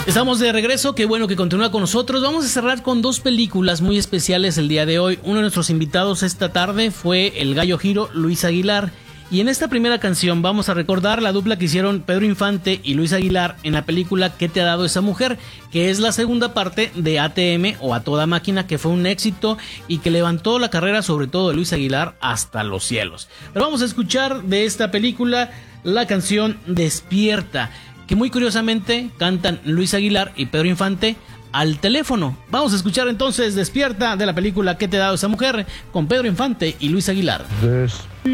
Estamos de regreso, qué bueno que continúa con nosotros. Vamos a cerrar con dos películas muy especiales el día de hoy. Uno de nuestros invitados esta tarde fue el gallo Giro, Luis Aguilar. Y en esta primera canción vamos a recordar la dupla que hicieron Pedro Infante y Luis Aguilar en la película ¿Qué te ha dado esa mujer?, que es la segunda parte de ATM o A Toda Máquina, que fue un éxito y que levantó la carrera sobre todo de Luis Aguilar hasta los cielos. Pero vamos a escuchar de esta película la canción Despierta, que muy curiosamente cantan Luis Aguilar y Pedro Infante al teléfono. Vamos a escuchar entonces Despierta de la película ¿Qué te ha dado esa mujer?, con Pedro Infante y Luis Aguilar.